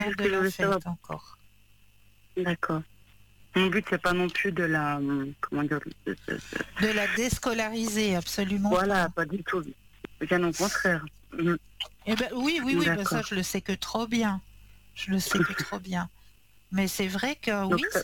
juste de que je la veux savoir. fête encore. D'accord. Mon but, c'est pas non plus de la... Comment dire De la déscolariser, absolument Voilà, pas. pas du tout. Bien au contraire. Eh ben, oui, ben ça D'accord. je le sais que trop bien. Je le sais que trop bien. Mais c'est vrai que Donc, oui, ça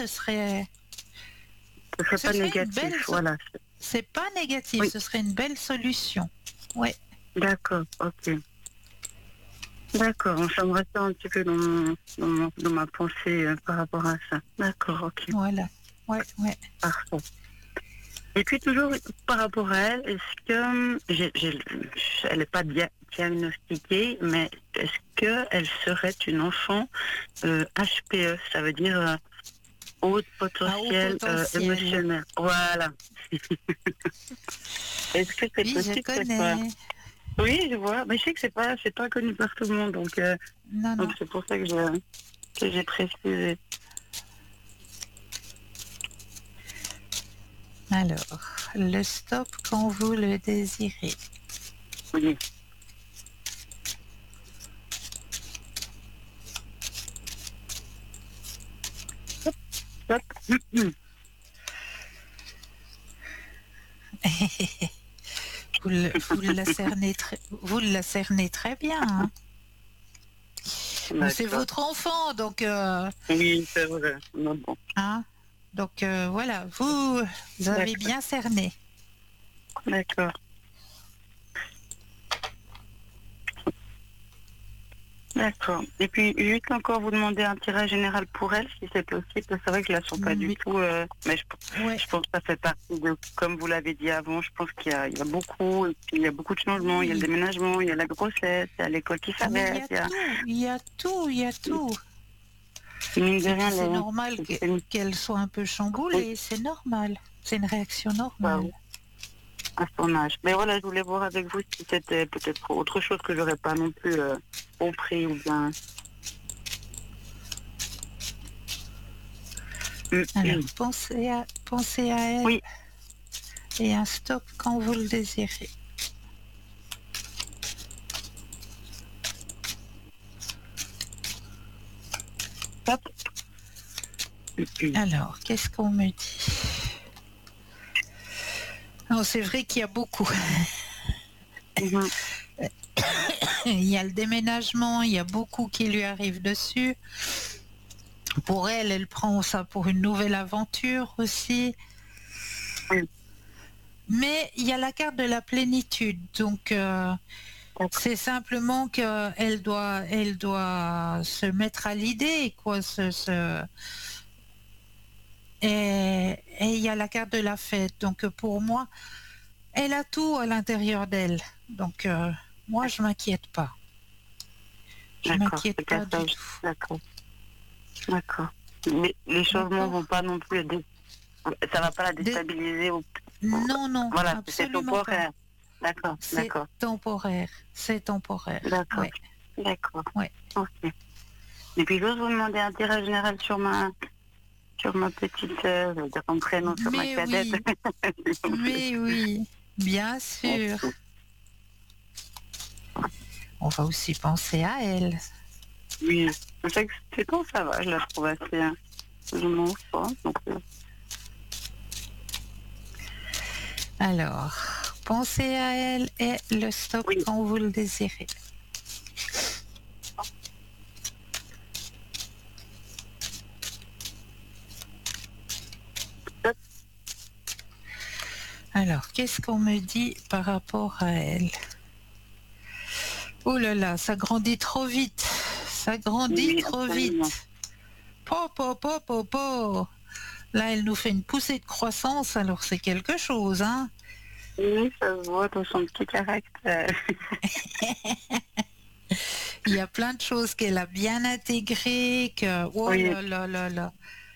ne serait ce pas serait une belle, négatif. Voilà. c'est pas négatif, Oui, ce serait une belle solution. Ouais. d'accord. Ok. D'accord. Ça me reste un petit peu dans ma pensée par rapport à ça. D'accord. Ok. Voilà. Ouais, ouais. Parfait. Et puis toujours par rapport à elle, est-ce que elle n'est pas diagnostiquée, mais est-ce que elle serait une enfant HPE, ça veut dire haut À haut potentiel potentiel. émotionnel. Voilà. Est-ce que c'est Oui, je possible que ce soit... connais. Oui, je vois, mais je sais que c'est pas connu par tout le monde, Non, donc non. c'est pour ça que j'ai précisé. Alors, le stop quand vous le désirez. Oui. Hop. Vous la cernez très bien. Hein. Bon, c'est D'accord. votre enfant, donc Oui, c'est vrai. Non, bon. hein. Donc voilà, vous avez D'accord. bien cerné. D'accord. D'accord. Et puis, juste encore vous demander un tirage général pour elle, si c'est possible. C'est vrai que je la sens pas du Oui, tout, mais ouais, je pense que ça fait partie de, comme vous l'avez dit avant, je pense qu'il y a beaucoup, et puis il y a beaucoup de changements. Il y a le oui. déménagement, il y a la grossesse, il y a l'école qui Mais il y s'arrête, a il y a, tout, il y a tout, il y a tout. mine de Et puis rien, c'est normal c'est une, qu'elle soit un peu oui, chamboulée, c'est normal. C'est une réaction bah normale. oui, à son âge. Mais voilà, je voulais voir avec vous si c'était peut-être autre chose que j'aurais pas non plus compris ou bien. Alors, pensez à elle Oui, et un stop quand vous le désirez. hop. Alors, qu'est-ce qu'on me dit? Non, c'est vrai qu'il y a beaucoup. Mhm. Il y a le déménagement, il y a beaucoup qui lui arrive dessus. Pour elle, elle prend ça pour une nouvelle aventure aussi. Oui, Mais il y a la carte de la plénitude. Donc, d'accord. c'est simplement qu'elle elle doit se mettre à l'idée, quoi. Et il y a la carte de la fête. Donc, pour moi, elle a tout à l'intérieur d'elle. Donc, moi, je m'inquiète pas. Je D'accord, m'inquiète c'est qu'à pas du ça. tout. D'accord, d'accord. Mais les changements D'accord? vont pas non plus, ça va pas la Des- déstabiliser. Non, non, Voilà, c'est absolument pas. temporaire. D'accord, C'est d'accord, temporaire. C'est temporaire. d'accord, Ouais, d'accord. ouais. Ok. Et puis j'ose vous demander un tirage général sur ma petite sœur, je veux dire son prénom, sur ma Mais cadette. oui, mais oui, bien sûr. Merci. On va aussi penser à elle. Oui, c'est vrai que c'est quand ça va, je la trouve assez, je m'en fous, donc, Alors, pensez à elle et le stop oui. quand vous le désirez. Alors, qu'est-ce qu'on me dit par rapport à elle? Oh là là, ça grandit trop vite. Ça grandit Oui, trop absolument. vite. Po, po, po, po, po. Là, elle nous fait une poussée de croissance, alors c'est quelque chose, hein? Oui, ça se voit dans son petit caractère. Il y a plein de choses qu'elle a bien intégrées, que... Oh Oui, là là là là.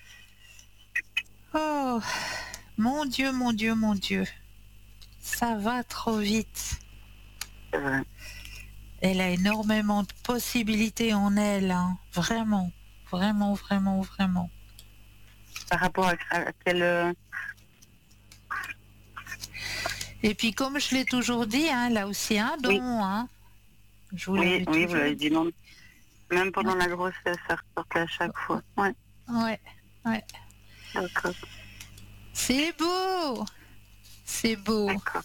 Oh, mon Dieu, mon Dieu, mon Dieu. Ça va trop vite. c'est vrai. Elle a énormément de possibilités en elle, hein. Vraiment, vraiment, vraiment, vraiment. Par rapport à quel... Et puis, comme je l'ai toujours dit, hein, elle a aussi un don, oui, hein. Je vous oui, l'avais oui, vous toujours l'avez dit, dit. non. Même pendant la grossesse, ça ressortait à chaque fois. Ouais, Ouais, ouais. d'accord, C'est beau, c'est beau. d'accord.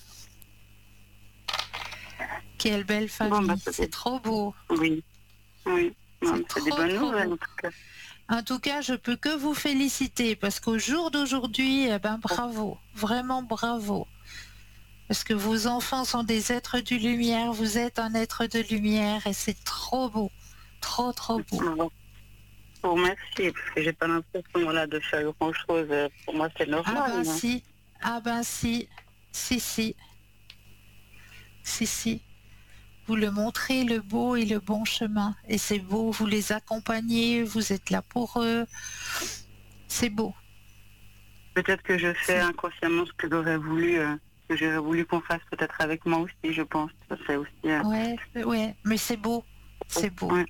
Quelle belle Bon, bah, famille, c'est trop beau. oui, oui. Non, C'est c'est des bonnes trop nouvelles, beau. en tout cas. En tout cas, je peux que vous féliciter parce qu'au jour d'aujourd'hui, eh ben, bravo, vraiment bravo. Parce que vos enfants sont des êtres de lumière, vous êtes un être de lumière et c'est trop beau, trop trop beau. Bon, je vous remercie, parce que j'ai pas l'impression, voilà, de faire grand-chose. Pour moi, c'est Ah normal. ben Moi. si, ah ben si, si, si, si, si. Vous le montrez le beau et le bon chemin. Et c'est beau, vous les accompagnez, vous êtes là pour eux. C'est beau. Peut-être que je fais inconsciemment ce que j'aurais voulu qu'on fasse peut-être avec moi aussi, je pense. Ça, c'est aussi... Ouais, ouais, mais c'est beau, c'est beau. Ouais.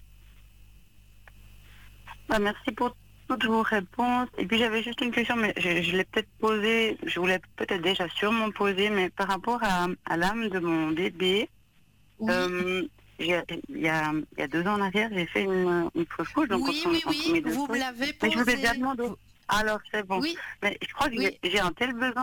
Bah, merci pour toutes vos réponses. Et puis j'avais juste une question, mais je l'ai peut-être posée, je voulais peut-être déjà sûrement poser, mais par rapport à l'âme de mon bébé, Oui, il y a 2 ans en arrière, j'ai fait une fausse couche, donc oui, oui, entre oui, mes deux vous me fausses. l'avez Mais je vous ai déjà posé. demandé. Alors c'est bon. Oui, Mais je crois que oui. j'ai un tel besoin